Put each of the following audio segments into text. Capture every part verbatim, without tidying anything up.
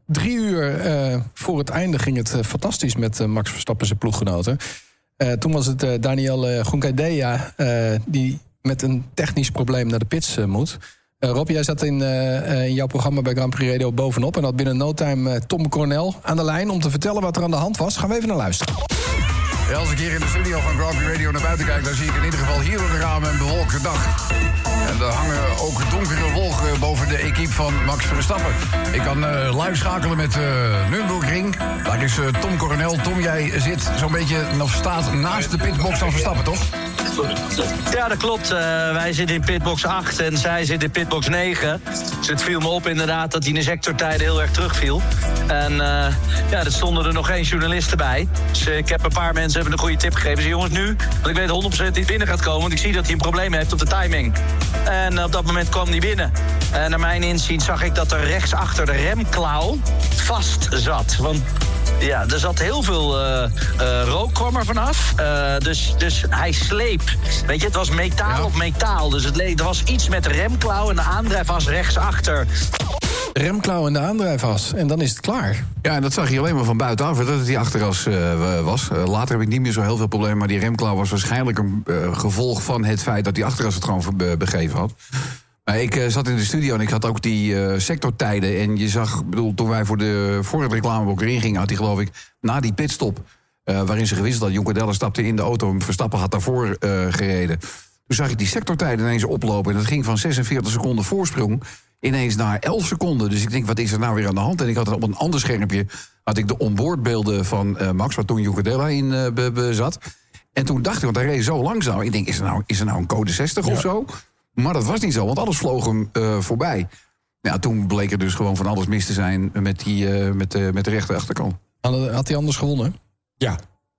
drie uur uh, voor het einde ging het uh, fantastisch met uh, Max Verstappen zijn ploeggenoten. Uh, toen was het uh, Daniel uh, Junqueira uh, die met een technisch probleem naar de pits uh, moet. Uh, Rob, jij zat in, uh, in jouw programma bij Grand Prix Radio bovenop en had binnen no time uh, Tom Coronel aan de lijn om te vertellen wat er aan de hand was. Gaan we even naar luisteren. Ja, als ik hier in de studio van Grand Prix Radio naar buiten kijk, dan zie ik in ieder geval hier door de ramen een bewolkte dag. En er hangen ook donkere wolken boven de equipe van Max Verstappen. Ik kan uh, live schakelen met uh, Nürburgring. Daar is uh, Tom Coronel. Tom, jij zit zo'n beetje, of staat naast de pitbox van Verstappen, toch? Ja, dat klopt. Uh, wij zitten in pitbox acht en zij zit in pitbox negen. Dus het viel me op inderdaad dat hij in de sectortijden heel erg terugviel. En uh, ja, er stonden er nog geen journalisten bij. Dus uh, ik heb een paar mensen hebben een goede tip gegeven. Dus jongens, nu, want ik weet honderd procent dat hij binnen gaat komen, want ik zie dat hij een probleem heeft op de timing. En op dat moment kwam hij binnen. En naar mijn inzien zag ik dat er rechts achter de remklauw vast zat. Want ja, er zat heel veel uh, uh, rook kwam er vanaf. Uh, dus, dus hij sleep. Weet je, het was metaal ja. op metaal. Dus het le- er was iets met de remklauw en de aandrijfas rechtsachter. Remklauw en de aandrijfas. En dan is het klaar. Ja, en dat zag je alleen maar van buitenaf, dat het die achteras uh, was. Uh, later heb ik niet meer zo heel veel problemen, maar die remklauw was waarschijnlijk een uh, gevolg van het feit dat die achteras het gewoon be- begeven had. Maar ik uh, zat in de studio en ik had ook die uh, sectortijden. En je zag, bedoel, toen wij voor, de, voor het reclameblok erin gingen, had hij geloof ik na die pitstop, uh, waarin ze gewisseld had, Junqueira stapte in de auto en Verstappen had daarvoor uh, gereden. Toen zag ik die sectortijden ineens oplopen. En dat ging van zesenveertig seconden voorsprong ineens naar elf seconden. Dus ik denk, wat is er nou weer aan de hand? En ik had op een ander schermpje had ik de onboardbeelden van uh, Max, waar toen Junqueira in uh, be- be- zat. En toen dacht ik, want hij reed zo langzaam. Ik denk, is er nou, is er nou een code zestig ja. of zo? Maar dat was niet zo, want alles vloog hem uh, voorbij. Ja, toen bleek er dus gewoon van alles mis te zijn met, die, uh, met, uh, met de rechter achterkant. Had hij anders gewonnen? Ja.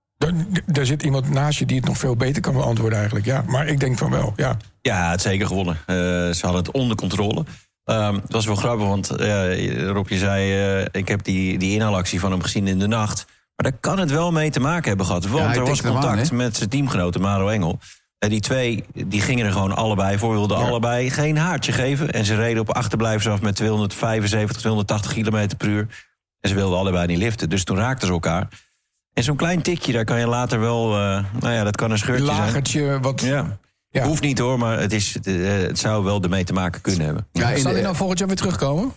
Er zit iemand naast je die het nog veel beter kan beantwoorden eigenlijk. Ja, maar ik denk van wel, ja. Ja, het zeker gewonnen. Uh, ze hadden het onder controle. Um, het was wel grappig, want uh, Rob, je zei, uh, ik heb die, die inhaalactie van hem gezien in de nacht. Maar daar kan het wel mee te maken hebben gehad. Want ja, er was contact aan, met zijn teamgenoten, Maro Engel. En die twee, die gingen er gewoon allebei voor, wilden ja. allebei geen haartje geven. En ze reden op achterblijvers af met tweehonderdvijfenzeventig, tweehonderdtachtig kilometer per uur. En ze wilden allebei niet liften, dus toen raakten ze elkaar. En zo'n klein tikje, daar kan je later wel, uh, nou ja, dat kan een scheurtje zijn. Lagertje, wat... Ja. Ja. Hoeft niet hoor, maar het, is, het, het zou wel ermee te maken kunnen hebben. Ja, zal hij nou volgend jaar weer terugkomen?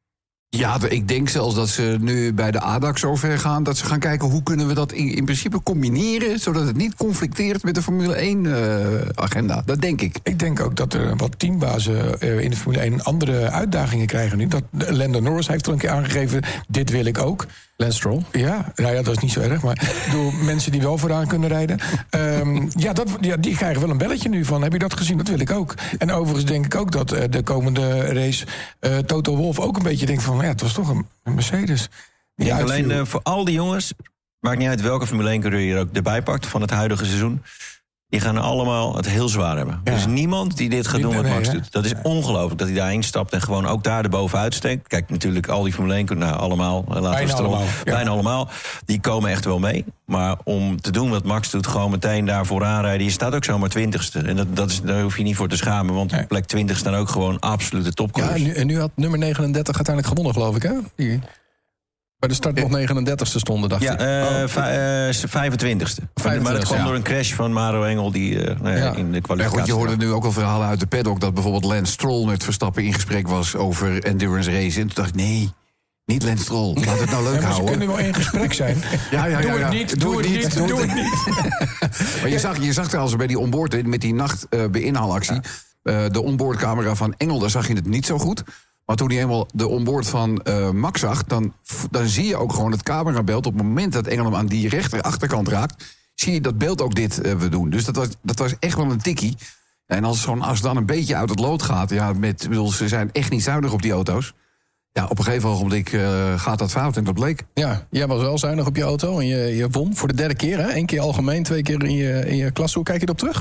Ja, ik denk zelfs dat ze nu bij de A D A C zover gaan, dat ze gaan kijken hoe kunnen we dat in, in principe combineren, zodat het niet conflicteert met de Formule één uh, agenda. Dat denk ik. Ik denk ook dat er wat teambazen uh, in de Formule één andere uitdagingen krijgen nu. Dat Lando Norris heeft er een keer aangegeven, dit wil ik ook. Lance Stroll? Ja, nou ja, dat is niet zo erg, maar door mensen die wel vooraan kunnen rijden. Um, ja, dat, ja, die krijgen wel een belletje nu van, heb je dat gezien? Dat wil ik ook. En overigens denk ik ook dat uh, de komende race uh, Toto Wolff ook een beetje denkt van, ja, het was toch een, een Mercedes. Ja, alleen uh, voor al die jongens, maakt niet uit welke Formule één-coureur je er ook erbij pakt van het huidige seizoen, die gaan allemaal het heel zwaar hebben. Ja. Er is niemand die dit gaat doen wat Max doet. Dat is ja. ongelooflijk dat hij daarheen stapt en gewoon ook daar erbovenuit steekt. Kijk, natuurlijk al die Formule één, nou allemaal, laten bijna we allemaal, ja. bijna allemaal, die komen echt wel mee. Maar om te doen wat Max doet, gewoon meteen daar vooraan rijden. Je staat ook zomaar twintigste. En dat, dat is, daar hoef je niet voor te schamen, want op plek twintig staan ook gewoon absolute topcoureurs. Ja, en nu, en nu had nummer negenendertig uiteindelijk gewonnen, geloof ik, hè? Die... Bij de start nog negenendertigste stonden, dacht ja, ik. Uh, oh. v- uh, vijfentwintigste. Maar dat kwam ja. door een crash van Maro Engel die uh, nou ja, ja. in de kwalificatie... Ja, goed, je hoorde nu ook al verhalen uit de paddock dat bijvoorbeeld Lance Stroll met Verstappen in gesprek was over endurance race. En toen dacht ik, nee, niet Lance Stroll. Laat het nou leuk ja, maar houden. Ze kunnen wel in gesprek zijn. ja, ja, ja, doe ja. het niet, doe, doe het niet, doe het niet. Maar je zag, je zag trouwens bij die onboard, met die nacht uh, bij inhaalactie, ja. uh, de onboardcamera van Engel, daar zag je het niet zo goed. Maar toen hij eenmaal de onboard van uh, Max zag, dan, dan zie je ook gewoon het camerabeeld. Op het moment dat Engel hem aan die rechter achterkant raakt, zie je dat beeld ook dit uh, we doen. Dus dat was, dat was echt wel een tikkie. En als zo'n as dan een beetje uit het lood gaat, ja, met, bedoel, ze zijn echt niet zuinig op die auto's. Ja, op een gegeven ogenblik uh, gaat dat fout en dat bleek. Ja, jij was wel zuinig op je auto en je, je won voor de derde keer. Hè? Eén keer algemeen, twee keer in je, in je klas. Hoe kijk je erop terug?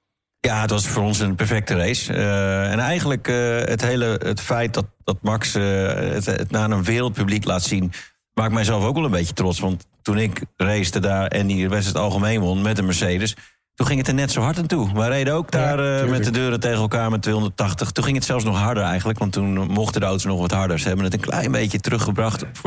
Ja, het was voor ons een perfecte race. Uh, en eigenlijk uh, het hele het feit dat, dat Max uh, het, het naar een wereldpubliek laat zien, maakt mijzelf ook wel een beetje trots. Want toen ik racete daar en die wedstrijd algemeen won met een Mercedes, toen ging het er net zo hard aan toe. Wij reden ook daar ja, uh, met de deuren tegen elkaar met tweehonderdtachtig. Toen ging het zelfs nog harder eigenlijk, want toen mochten de auto's nog wat harder. Ze hebben het een klein beetje teruggebracht